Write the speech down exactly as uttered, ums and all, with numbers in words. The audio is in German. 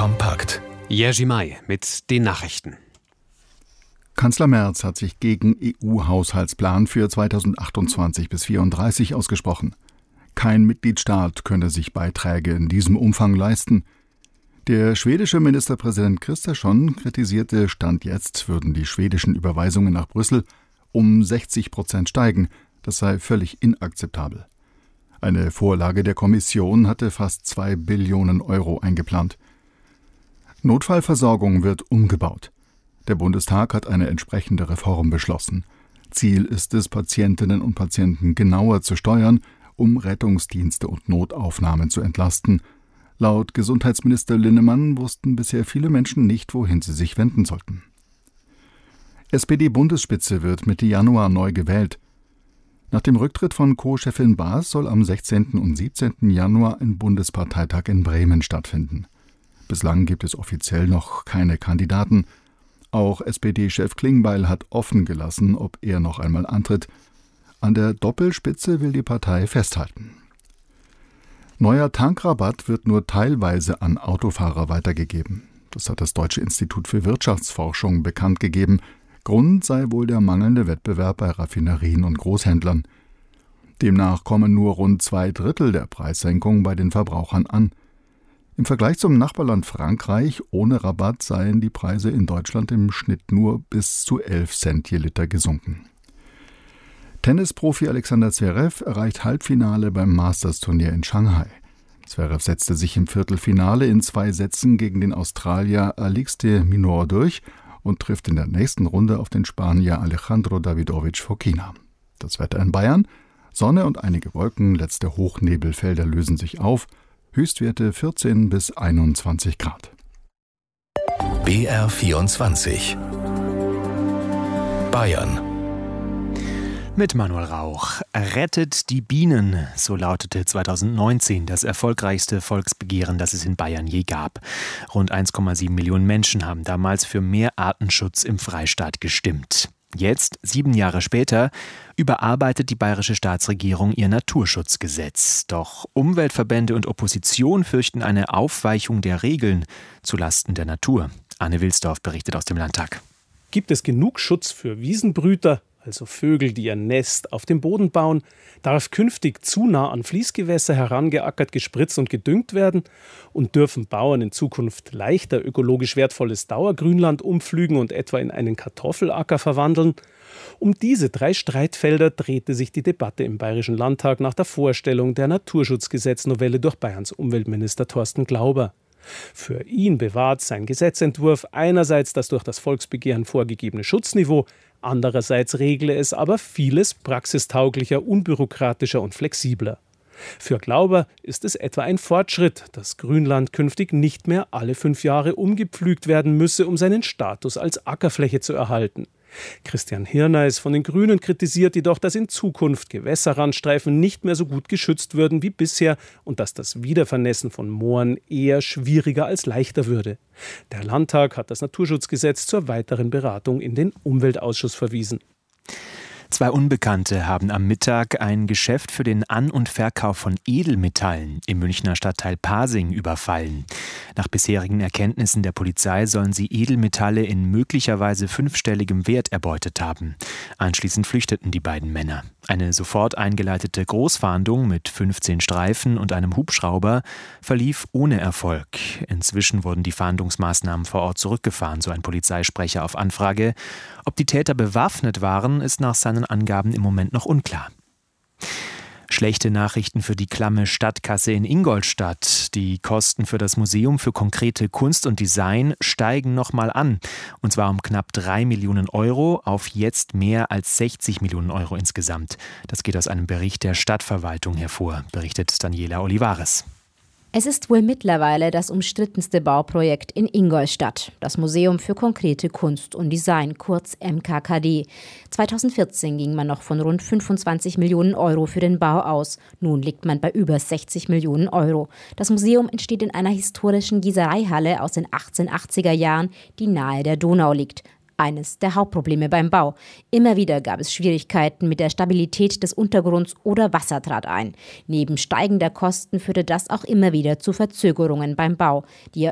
kompakt. Jerzy May mit den Nachrichten. Kanzler Merz hat sich gegen E U-Haushaltsplan für zweitausendachtundzwanzig bis vierunddreißig ausgesprochen. Kein Mitgliedstaat könne sich Beiträge in diesem Umfang leisten. Der schwedische Ministerpräsident Kristersson kritisierte, Stand jetzt würden die schwedischen Überweisungen nach Brüssel um sechzig Prozent steigen. Das sei völlig inakzeptabel. Eine Vorlage der Kommission hatte fast zwei Billionen Euro eingeplant. Notfallversorgung wird umgebaut. Der Bundestag hat eine entsprechende Reform beschlossen. Ziel ist es, Patientinnen und Patienten genauer zu steuern, um Rettungsdienste und Notaufnahmen zu entlasten. Laut Gesundheitsminister Linnemann wussten bisher viele Menschen nicht, wohin sie sich wenden sollten. S P D-Bundesspitze wird Mitte Januar neu gewählt. Nach dem Rücktritt von Co-Chefin Baas soll am sechzehnten und siebzehnten Januar ein Bundesparteitag in Bremen stattfinden. Bislang gibt es offiziell noch keine Kandidaten. Auch S P D-Chef Klingbeil hat offen gelassen, ob er noch einmal antritt. An der Doppelspitze will die Partei festhalten. Neuer Tankrabatt wird nur teilweise an Autofahrer weitergegeben. Das hat das Deutsche Institut für Wirtschaftsforschung bekannt gegeben. Grund sei wohl der mangelnde Wettbewerb bei Raffinerien und Großhändlern. Demnach kommen nur rund zwei Drittel der Preissenkung bei den Verbrauchern an. Im Vergleich zum Nachbarland Frankreich ohne Rabatt seien die Preise in Deutschland im Schnitt nur bis zu elf Cent je Liter gesunken. Tennisprofi Alexander Zverev erreicht Halbfinale beim Masters-Turnier in Shanghai. Zverev setzte sich im Viertelfinale in zwei Sätzen gegen den Australier Alex de Minaur durch und trifft in der nächsten Runde auf den Spanier Alejandro Davidovich Fokina. Das Wetter in Bayern: Sonne und einige Wolken, letzte Hochnebelfelder lösen sich auf, Höchstwerte vierzehn bis einundzwanzig Grad. B R vierundzwanzig Bayern. Mit Manuel Rauch. Rettet die Bienen, so lautete zweitausendneunzehn das erfolgreichste Volksbegehren, das es in Bayern je gab. Rund eins Komma sieben Millionen Menschen haben damals für mehr Artenschutz im Freistaat gestimmt. Jetzt, sieben Jahre später, überarbeitet die bayerische Staatsregierung ihr Naturschutzgesetz. Doch Umweltverbände und Opposition fürchten eine Aufweichung der Regeln zulasten der Natur. Anne Wilsdorf berichtet aus dem Landtag. Gibt es genug Schutz für Wiesenbrüter, also Vögel, die ihr Nest auf dem Boden bauen? Darf künftig zu nah an Fließgewässer herangeackert, gespritzt und gedüngt werden? Und dürfen Bauern in Zukunft leichter ökologisch wertvolles Dauergrünland umpflügen und etwa in einen Kartoffelacker verwandeln? Um diese drei Streitfelder drehte sich die Debatte im Bayerischen Landtag nach der Vorstellung der Naturschutzgesetznovelle durch Bayerns Umweltminister Thorsten Glauber. Für ihn bewahrt sein Gesetzentwurf einerseits das durch das Volksbegehren vorgegebene Schutzniveau, andererseits regle es aber vieles praxistauglicher, unbürokratischer und flexibler. Für Glauber ist es etwa ein Fortschritt, dass Grünland künftig nicht mehr alle fünf Jahre umgepflügt werden müsse, um seinen Status als Ackerfläche zu erhalten. Christian Hirneis von den Grünen kritisiert jedoch, dass in Zukunft Gewässerrandstreifen nicht mehr so gut geschützt würden wie bisher und dass das Wiedervernässen von Mooren eher schwieriger als leichter würde. Der Landtag hat das Naturschutzgesetz zur weiteren Beratung in den Umweltausschuss verwiesen. Zwei Unbekannte haben am Mittag ein Geschäft für den An- und Verkauf von Edelmetallen im Münchner Stadtteil Pasing überfallen. Nach bisherigen Erkenntnissen der Polizei sollen sie Edelmetalle in möglicherweise fünfstelligem Wert erbeutet haben. Anschließend flüchteten die beiden Männer. Eine sofort eingeleitete Großfahndung mit fünfzehn Streifen und einem Hubschrauber verlief ohne Erfolg. Inzwischen wurden die Fahndungsmaßnahmen vor Ort zurückgefahren, so ein Polizeisprecher auf Anfrage. Ob die Täter bewaffnet waren, ist nach seinen Angaben im Moment noch unklar. Schlechte Nachrichten für die klamme Stadtkasse in Ingolstadt. Die Kosten für das Museum für konkrete Kunst und Design steigen nochmal an. Und zwar um knapp drei Millionen Euro auf jetzt mehr als sechzig Millionen Euro insgesamt. Das geht aus einem Bericht der Stadtverwaltung hervor, berichtet Daniela Olivares. Es ist wohl mittlerweile das umstrittenste Bauprojekt in Ingolstadt, das Museum für konkrete Kunst und Design, kurz M K K D. zweitausendvierzehn ging man noch von rund fünfundzwanzig Millionen Euro für den Bau aus. Nun liegt man bei über sechzig Millionen Euro. Das Museum entsteht in einer historischen Gießereihalle aus den achtzehnhundertachtziger Jahren, die nahe der Donau liegt. Eines der Hauptprobleme beim Bau. Immer wieder gab es Schwierigkeiten mit der Stabilität des Untergrunds oder Wasser trat ein. Neben steigender Kosten führte das auch immer wieder zu Verzögerungen beim Bau. Die